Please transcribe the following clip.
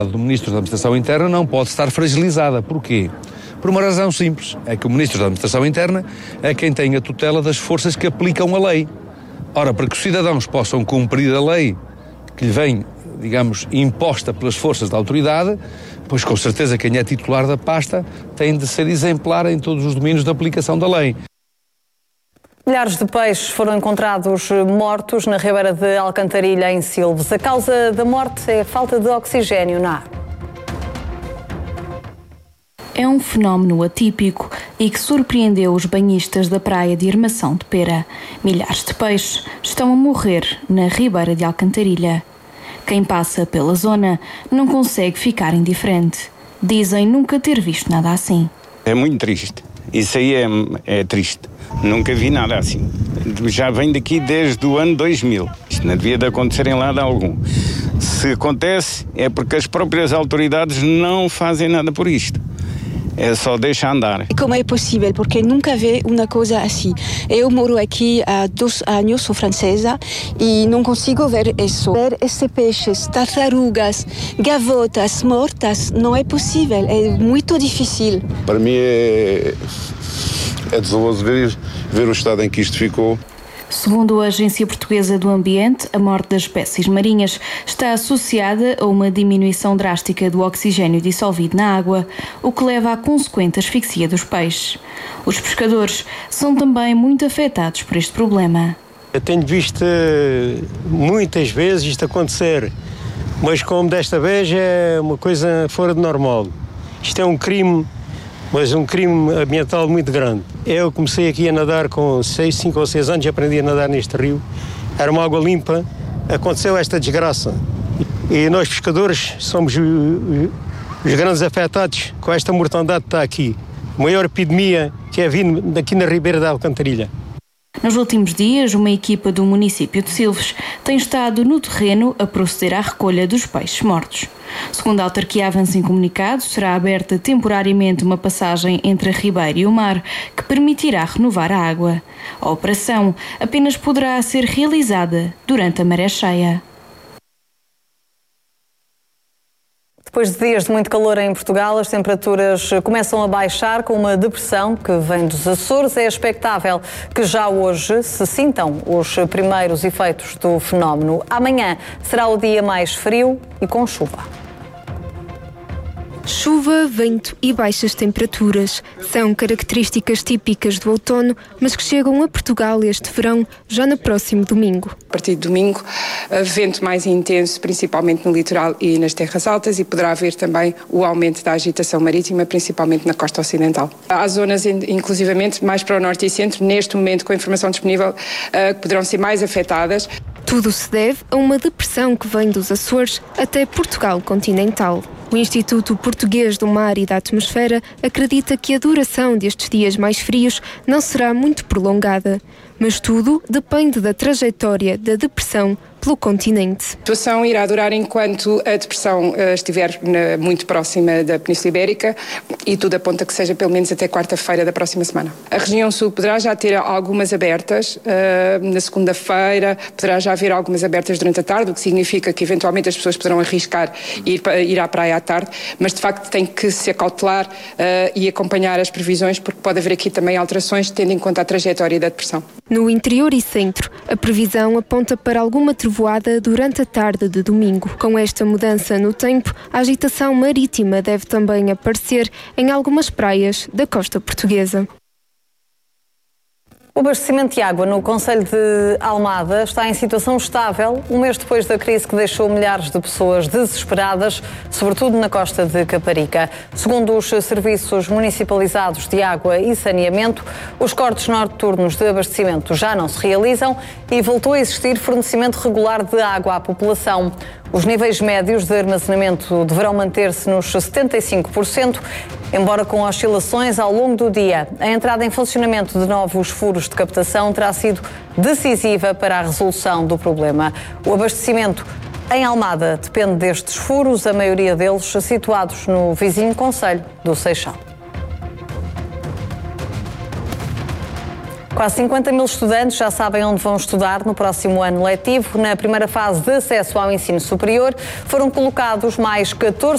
do Ministro da Administração Interna não pode estar fragilizada. Porquê? Por uma razão simples, é que o Ministro da Administração Interna é quem tem a tutela das forças que aplicam a lei. Ora, para que os cidadãos possam cumprir a lei que lhe vem, digamos, imposta pelas forças da autoridade, pois com certeza quem é titular da pasta tem de ser exemplar em todos os domínios da aplicação da lei. Milhares de peixes foram encontrados mortos na Ribeira de Alcantarilha, em Silves. A causa da morte é a falta de oxigênio na água. É um fenómeno atípico e que surpreendeu os banhistas da praia de Armação de Pera. Milhares de peixes estão a morrer na Ribeira de Alcantarilha. Quem passa pela zona não consegue ficar indiferente. Dizem nunca ter visto nada assim. É muito triste. Isso aí é triste. Nunca vi nada assim. Já vem daqui desde o ano 2000. Isto não devia de acontecer em lado algum. Se acontece, é porque as próprias autoridades não fazem nada por isto. É só deixar andar. Como é possível? Porque nunca vi uma coisa assim. Eu moro aqui há 2 anos, sou francesa, e não consigo ver isso. Ver esses peixes, tartarugas, gavotas mortas, não é possível. É muito difícil. Para mim é desoloso ver o estado em que isto ficou. Segundo a Agência Portuguesa do Ambiente, a morte das espécies marinhas está associada a uma diminuição drástica do oxigênio dissolvido na água, o que leva à consequente asfixia dos peixes. Os pescadores são também muito afetados por este problema. Eu tenho visto muitas vezes isto acontecer, mas como desta vez é uma coisa fora de normal. Isto é um crime, mas um crime ambiental muito grande. Eu comecei aqui a nadar com 5 ou 6 anos, aprendi a nadar neste rio. Era uma água limpa, aconteceu esta desgraça. E nós pescadores somos os grandes afetados com esta mortandade que está aqui. A maior epidemia que é vindo aqui na Ribeira da Alcantarilha. Nos últimos dias, uma equipa do município de Silves tem estado no terreno a proceder à recolha dos peixes mortos. Segundo a autarquia avança em comunicado, será aberta temporariamente uma passagem entre a ribeira e o mar que permitirá renovar a água. A operação apenas poderá ser realizada durante a maré cheia. Depois de dias de muito calor em Portugal, as temperaturas começam a baixar com uma depressão que vem dos Açores. É expectável que já hoje se sintam os primeiros efeitos do fenómeno. Amanhã será o dia mais frio e com chuva. Chuva, vento e baixas temperaturas são características típicas do outono, mas que chegam a Portugal este verão já no próximo domingo. A partir de domingo, vento mais intenso, principalmente no litoral e nas terras altas, e poderá haver também o aumento da agitação marítima, principalmente na costa ocidental. Há zonas, inclusivamente, mais para o norte e centro, neste momento, com a informação disponível, que poderão ser mais afetadas. Tudo se deve a uma depressão que vem dos Açores até Portugal continental. O Instituto Português do Mar e da Atmosfera acredita que a duração destes dias mais frios não será muito prolongada, mas tudo depende da trajetória da depressão pelo continente. A situação irá durar enquanto a depressão estiver muito próxima da Península Ibérica, e tudo aponta que seja pelo menos até quarta-feira da próxima semana. A região sul poderá já ter algumas abertas na segunda-feira, poderá já haver algumas abertas durante a tarde, o que significa que eventualmente as pessoas poderão arriscar ir à praia à tarde, mas de facto tem que se acautelar e acompanhar as previsões, porque pode haver aqui também alterações tendo em conta a trajetória da depressão. No interior e centro, a previsão aponta para alguma trovoada durante a tarde de domingo. Com esta mudança no tempo, a agitação marítima deve também aparecer em algumas praias da costa portuguesa. O abastecimento de água no concelho de Almada está em situação estável, um mês depois da crise que deixou milhares de pessoas desesperadas, sobretudo na costa de Caparica. Segundo os serviços municipalizados de água e saneamento, os cortes noturnos de abastecimento já não se realizam e voltou a existir fornecimento regular de água à população. Os níveis médios de armazenamento deverão manter-se nos 75%, embora com oscilações ao longo do dia. A entrada em funcionamento de novos furos de captação terá sido decisiva para a resolução do problema. O abastecimento em Almada depende destes furos, a maioria deles situados no vizinho concelho do Seixal. Quase 50 mil estudantes já sabem onde vão estudar no próximo ano letivo. Na primeira fase de acesso ao ensino superior, foram colocados mais 14